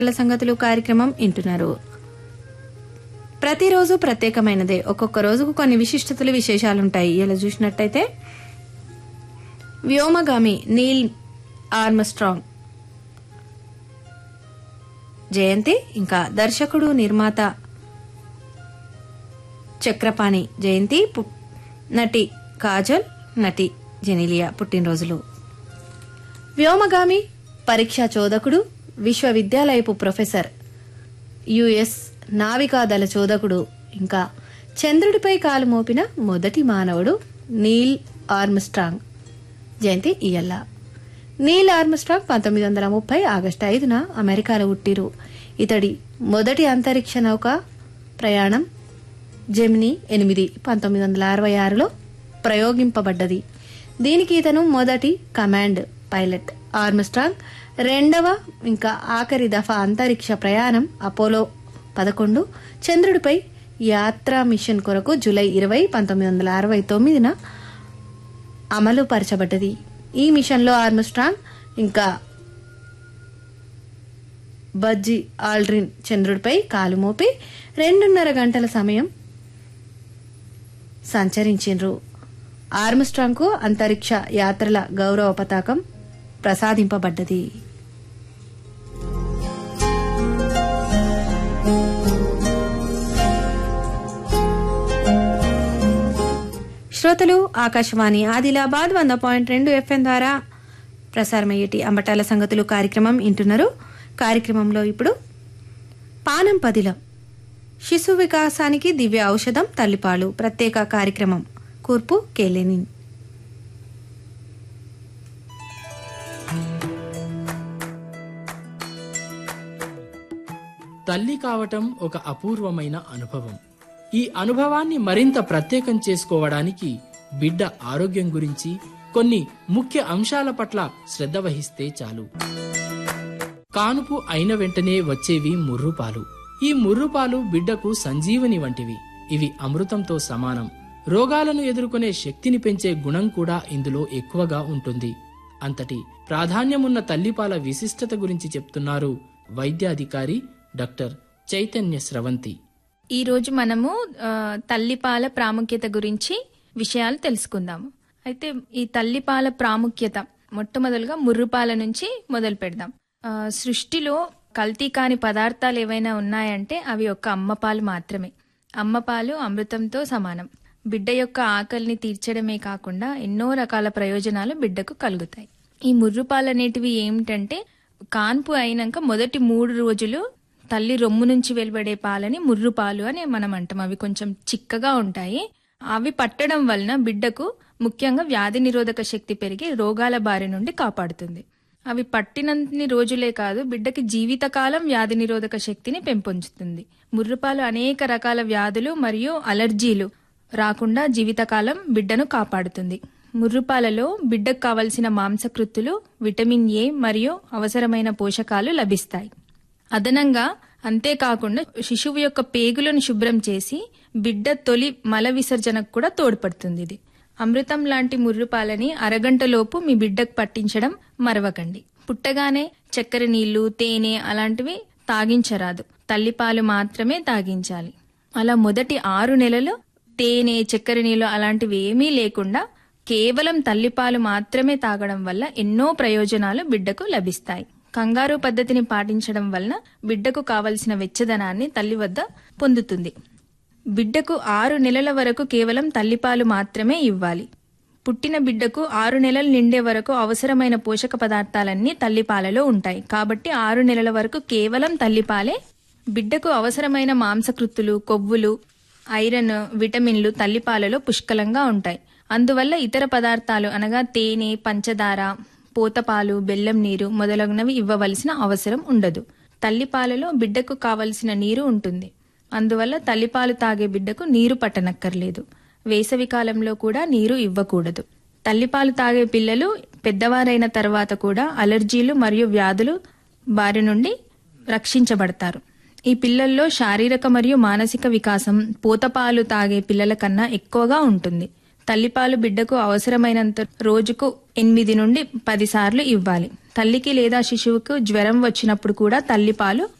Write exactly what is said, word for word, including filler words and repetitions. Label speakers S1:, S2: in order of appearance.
S1: సంగతులు కార్యక్రమం వింటున్నారు. ప్రతిరోజు ప్రత్యేకమైనదే, ఒక్కొక్క రోజుకు కొన్ని విశిష్టతలు విశేషాలుంటాయి. ఇలా చూసినట్టయితే వ్యోమగామి నీల్ ఆర్మ్స్ట్రాంగ్ జయంతి, ఇంకా దర్శకుడు నిర్మాత చక్రపాణి జయంతి, నటి కాజల్, నటి జెనీలియా పుట్టినరోజులు. వ్యోమగామి పరీక్షా చోదకుడు, విశ్వవిద్యాలయపు ప్రొఫెసర్, యుఎస్ నావికాదళ చోదకుడు, ఇంకా చంద్రుడిపై కాలు మోపిన మొదటి మానవుడు నీల్ ఆర్మ్స్ట్రాంగ్ జయంతి ఇయల్ల. నీల్ ఆర్మ్స్ట్రాంగ్ పంతొమ్మిది వందల ముప్పై ఆగస్టు ఐదున అమెరికాలో పుట్టిరు. ఇతడి మొదటి అంతరిక్ష నౌక ప్రయాణం జెమిని ఎనిమిది పంతొమ్మిది వందల అరవై ఆరులో ప్రయోగింపబడ్డది. దీనికి ఇతను మొదటి కమాండ్ పైలట్. ఆర్మ్స్ట్రాంగ్ రెండవ ఇంకా ఆఖరి దఫా అంతరిక్ష ప్రయాణం అపోలో పదకొండు చంద్రుడిపై యాత్రా మిషన్ కొరకు జూలై ఇరవై పంతొమ్మిది వందల అరవై తొమ్మిదిన అమలు పరచబడ్డది. ఈ మిషన్లో ఆర్మ్స్ట్రాంగ్ ఇంకా బజ్జీ ఆల్డ్రిన్ చంద్రుడిపై కాలు మోపి రెండున్నర గంటల సమయం సంచరించిండ్రు. ఆర్మ్స్ట్రాంగ్ కు అంతరిక్ష యాత్రల గౌరవ పతాకం ప్రసాదింపబడ్డది. శ్రోతలు ఆకాశవాణి ఆదిలాబాద్ వంద పాయింట్ రెండు ఎఫ్ఎం ద్వారా ప్రసారమయ్యేటి అంబటాల సంగతులు కార్యక్రమం వింటున్నారు. కార్యక్రమంలో ఇప్పుడు పానం పదిలం, శిశు వికాసానికి దివ్య ఔషధం తల్లిపాలు ప్రత్యేక కార్యక్రమం, కూర్పు కేలేనిన్.
S2: తల్లి కావటం ఒక అపూర్వమైన అనుభవం. ఈ అనుభవాన్ని మరింత ప్రత్యేకం చేసుకోవడానికి బిడ్డ ఆరోగ్యం గురించి కొన్ని ముఖ్య అంశాల పట్ల శ్రద్ధ వహిస్తే చాలు. కానుపు అయిన వెంటనే వచ్చేవి ముర్రుపాలు. ఈ ముర్రుపాలు బిడ్డకు సంజీవని వంటివి. ఇవి అమృతంతో సమానం. రోగాలను ఎదుర్కొనే శక్తిని పెంచే గుణం కూడా ఇందులో ఎక్కువగా ఉంటుంది. అంతటి ప్రాధాన్యమున్న తల్లిపాల విశిష్టత గురించి చెప్తున్నారు వైద్యాధికారి డాక్టర్ చైతన్య స్రవంతి.
S3: ఈ రోజు మనము తల్లిపాల ప్రాముఖ్యత గురించి విషయాలు తెలుసుకుందాము. అయితే ఈ తల్లిపాల ప్రాముఖ్యత మొట్టమొదలుగా ముర్రుపాల నుంచి మొదలు పెడదాం. సృష్టిలో కల్తీ కాని పదార్థాలు ఏవైనా ఉన్నాయంటే అవి ఒక్క అమ్మపాలు మాత్రమే. అమ్మపాలు అమృతంతో సమానం. బిడ్డ యొక్క ఆకలిని తీర్చడమే కాకుండా ఎన్నో రకాల ప్రయోజనాలు బిడ్డకు కలుగుతాయి. ఈ ముర్రుపాలు అనేటివి ఏమిటంటే, కాన్పు అయినాక మొదటి మూడు రోజులు తల్లి రొమ్ము నుంచి వెలువడే పాలని ముర్రుపాలు అని మనం అంటాం. అవి కొంచెం చిక్కగా ఉంటాయి. అవి పట్టడం వలన బిడ్డకు ముఖ్యంగా వ్యాధి నిరోధక శక్తి పెరిగి రోగాల బారి నుండి కాపాడుతుంది. అవి పట్టినన్ని రోజులే కాదు, బిడ్డకి జీవితకాలం వ్యాధి నిరోధక శక్తిని పెంపొందుతుంది. ముర్రుపాలు అనేక రకాల వ్యాధులు మరియు అలర్జీలు రాకుండా జీవితకాలం బిడ్డను కాపాడుతుంది. ముర్రుపాలలో బిడ్డకు కావలసిన మాంసకృత్తులు, విటమిన్ ఏ మరియు అవసరమైన పోషకాలు లభిస్తాయి. అదనంగా అంతేకాకుండా శిశువు యొక్క పేగులను శుభ్రం చేసి బిడ్డ తొలి మల విసర్జనకు కూడా తోడ్పడుతుంది. ఇది అమృతం లాంటి ముర్రుపాలని అరగంటలోపు మీ బిడ్డకు పట్టించడం మరవకండి. పుట్టగానే చక్కెర నీళ్లు, తేనె అలాంటివి తాగించరాదు. తల్లిపాలు మాత్రమే తాగించాలి. అలా మొదటి ఆరు నెలలు తేనె, చక్కెర నీళ్లు అలాంటివి ఏమీ లేకుండా కేవలం తల్లిపాలు మాత్రమే తాగడం వల్ల ఎన్నో ప్రయోజనాలు బిడ్డకు లభిస్తాయి. కంగారు పద్ధతిని పాటించడం వలన బిడ్డకు కావలసిన వెచ్చదనాన్ని తల్లి వద్ద పొందుతుంది. బిడ్డకు ఆరు నెలల వరకు కేవలం తల్లిపాలు మాత్రమే ఇవ్వాలి. పుట్టిన బిడ్డకు ఆరు నెలలు నిండే వరకు అవసరమైన పోషక పదార్థాలన్నీ తల్లిపాలలో ఉంటాయి. కాబట్టి ఆరు నెలల వరకు కేవలం తల్లిపాలే. బిడ్డకు అవసరమైన మాంసకృత్తులు, కొవ్వులు, ఐరన్, విటమిన్లు తల్లిపాలలో పుష్కలంగా ఉంటాయి. అందువల్ల ఇతర పదార్థాలు అనగా తేనె, పంచదార, పోతపాలు, బెల్లం నీరు మొదలగునవి ఇవ్వవలసిన అవసరం ఉండదు. తల్లిపాలలో బిడ్డకు కావలసిన నీరు ఉంటుంది. అందువల్ల తల్లిపాలు తాగే బిడ్డకు నీరు పట్టనక్కర్లేదు. వేసవి కాలంలో కూడా నీరు ఇవ్వకూడదు. తల్లిపాలు తాగే పిల్లలు పెద్దవారైన తర్వాత కూడా అలర్జీలు మరియు వ్యాధులు బారి నుండి రక్షించబడతారు. ఈ పిల్లల్లో శారీరక మరియు మానసిక వికాసం పోతపాలు తాగే పిల్లల కన్నా ఎక్కువగా ఉంటుంది. తల్లిపాలు బిడ్డకు అవసరమైనంత రోజుకు ఎనిమిది నుండి పది సార్లు ఇవ్వాలి. తల్లికి లేదా శిశువుకు జ్వరం వచ్చినప్పుడు కూడా తల్లిపాలు